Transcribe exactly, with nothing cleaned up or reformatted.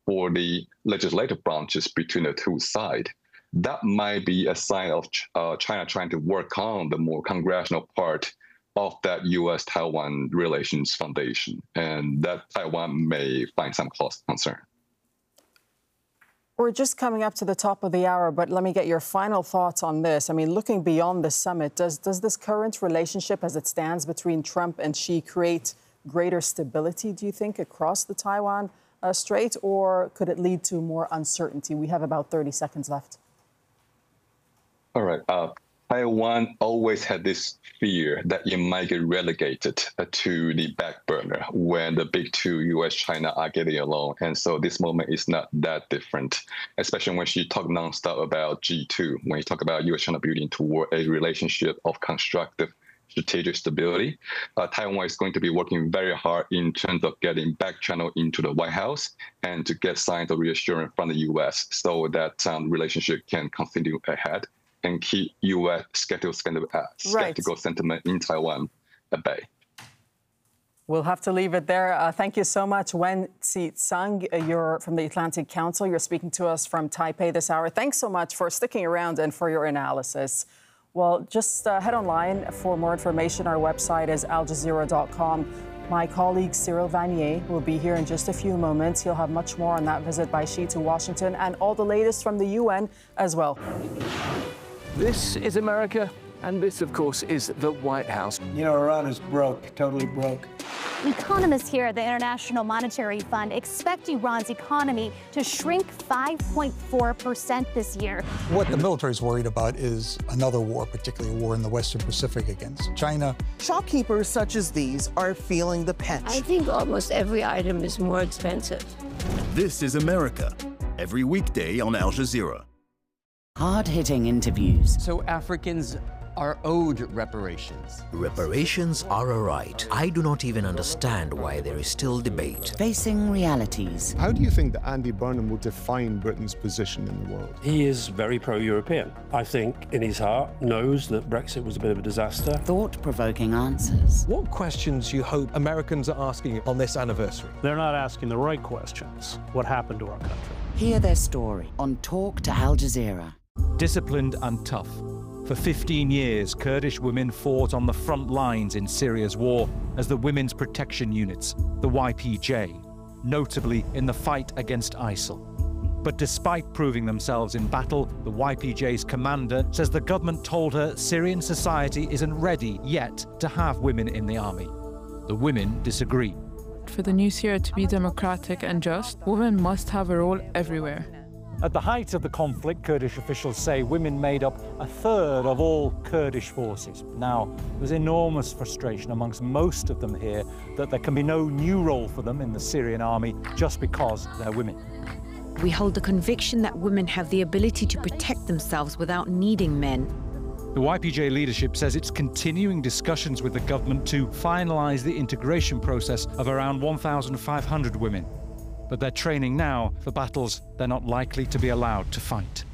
for the legislative branches between the two sides. That might be a sign of uh, China trying to work on the more congressional part of that U S Taiwan Relations Foundation, and that Taiwan may find some cause for concern. We're just coming up to the top of the hour, but let me get your final thoughts on this. I mean, looking beyond the summit, does, does this current relationship as it stands between Trump and Xi create greater stability, do you think, across the Taiwan uh, Strait, or could it lead to more uncertainty? We have about thirty seconds left. All right. Uh, Taiwan always had this fear that it might get relegated to the back burner when the big two, U S, China, are getting along. And so this moment is not that different, especially when she talked nonstop about G two, when you talk about U S China building toward a relationship of constructive strategic stability. Uh, Taiwan is going to be working very hard in terms of getting back channel into the White House and to get signs of reassurance from the U S so that um, relationship can continue ahead and keep U S skeptical, uh, skeptical right. sentiment in Taiwan at bay. We'll have to leave it there. Uh, thank you so much, Wen Xi-tsang. Uh, you're from the Atlantic Council. You're speaking to us from Taipei this hour. Thanks so much for sticking around and for your analysis. Well, just uh, head online for more information. Our website is al jazeera dot com. My colleague Cyril Vanier will be here in just a few moments. He'll have much more on that visit by Xi to Washington and all the latest from the U N as well. This is America, and this, of course, is the White House. You know, Iran is broke, totally broke. Economists here at the International Monetary Fund expect Iran's economy to shrink five point four percent this year. What the military is worried about is another war, particularly a war in the Western Pacific against China. Shopkeepers such as these are feeling the pinch. I think almost every item is more expensive. This is America, every weekday on Al Jazeera. Hard-hitting interviews. So Africans are owed reparations. Reparations are a right. I do not even understand why there is still debate. Facing realities. How do you think that Andy Burnham will define Britain's position in the world? He is very pro-European. I think in his heart knows that Brexit was a bit of a disaster. Thought-provoking answers. What questions do you hope Americans are asking on this anniversary? They're not asking the right questions. What happened to our country? Hear their story on Talk to Al Jazeera. Disciplined and tough. For fifteen years, Kurdish women fought on the front lines in Syria's war as the Women's Protection Units, the Y P J, notably in the fight against ISIL. But despite proving themselves in battle, the Y P J's commander says the government told her Syrian society isn't ready yet to have women in the army. The women disagree. For the new Syria to be democratic and just, women must have a role everywhere. At the height of the conflict, Kurdish officials say women made up a third of all Kurdish forces. Now, there's enormous frustration amongst most of them here that there can be no new role for them in the Syrian army just because they're women. We hold the conviction that women have the ability to protect themselves without needing men. The Y P J leadership says it's continuing discussions with the government to finalize the integration process of around one thousand five hundred women. But they're training now for battles they're not likely to be allowed to fight.